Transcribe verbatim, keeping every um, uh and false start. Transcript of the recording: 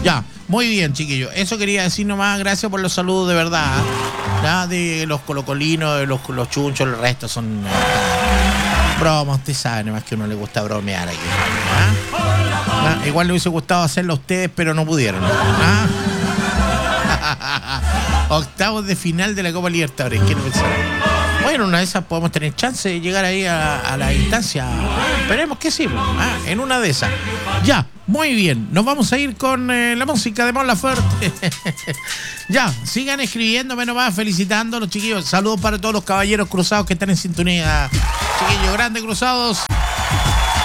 Ya, muy bien, chiquillos. Eso quería decir nomás. Gracias por los saludos, de verdad. Ya, de los colocolinos, de los, los chunchos, el resto son eh, bromas. Usted sabe, nomás que a uno le gusta bromear aquí. ¿Ah? ¿Ah? Igual le hubiese gustado hacerlo a ustedes, pero no pudieron. ¿Ah? Octavos de final de la Copa Libertadores. ¿Quién pensaba? Bueno, una de esas podemos tener chance de llegar ahí a, a la instancia. Esperemos que sí. Ah, en una de esas. Ya, muy bien. Nos vamos a ir con eh, la música de Mon Laferte. Ya, sigan escribiéndome nomás, felicitando a los chiquillos. Saludos para todos los caballeros cruzados que están en sintonía. Chiquillos, grandes cruzados.